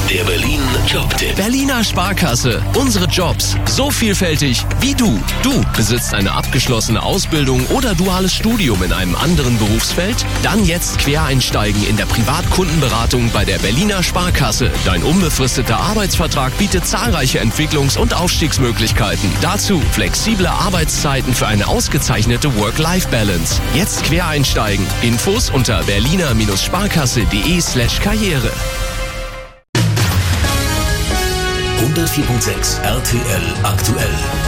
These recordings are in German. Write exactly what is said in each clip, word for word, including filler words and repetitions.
Der Berlin Jobtipp. Berliner Sparkasse. Unsere Jobs. So vielfältig wie du. Du besitzt eine abgeschlossene Ausbildung oder duales Studium in einem anderen Berufsfeld? Dann jetzt Quereinsteigen in der Privatkundenberatung bei der Berliner Sparkasse. Dein unbefristeter Arbeitsvertrag bietet zahlreiche Entwicklungs- und Aufstiegsmöglichkeiten. Dazu flexible Arbeitszeiten für eine ausgezeichnete Work-Life-Balance. Jetzt Quereinsteigen. Infos unter berliner-sparkasse.de slash Karriere. hundertvier Komma sechs R T L aktuell.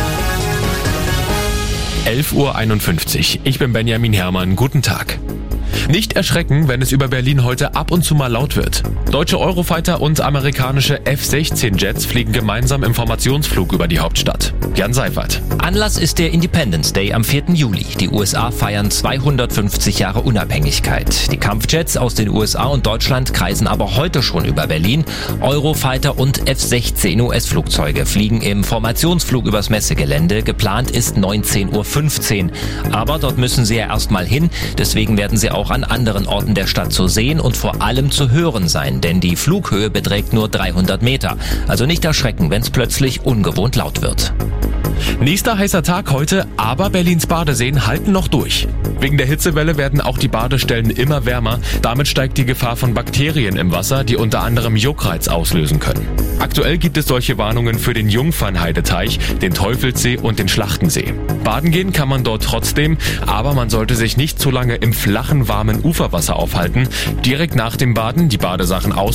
elf Uhr einundfünfzig. Ich bin Benjamin Herrmann. Guten Tag. Nicht erschrecken, wenn es über Berlin heute ab und zu mal laut wird. Deutsche Eurofighter und amerikanische F sechzehn Jets fliegen gemeinsam im Formationsflug über die Hauptstadt. Jan Seifert. Anlass ist der Independence Day am vierten Juli. Die U S A feiern zweihundertfünfzig Jahre Unabhängigkeit. Die Kampfjets aus den U S A und Deutschland kreisen aber heute schon über Berlin. Eurofighter und F sechzehn U S-Flugzeuge fliegen im Formationsflug übers Messegelände. Geplant ist neunzehn Uhr fünfzehn. Aber dort müssen sie ja erstmal hin. Deswegen werden sie auch an anderen Orten der Stadt zu sehen und vor allem zu hören sein, denn die Flughöhe beträgt nur dreihundert Meter. Also nicht erschrecken, wenn es plötzlich ungewohnt laut wird. Nächster heißer Tag heute, aber Berlins Badeseen halten noch durch. Wegen der Hitzewelle werden auch die Badestellen immer wärmer. Damit steigt die Gefahr von Bakterien im Wasser, die unter anderem Juckreiz auslösen können. Aktuell gibt es solche Warnungen für den Jungfernheideteich, den Teufelssee und den Schlachtensee. Baden gehen kann man dort trotzdem, aber man sollte sich nicht zu lange im flachen, warmen Uferwasser aufhalten. Direkt nach dem Baden die Badesachen aus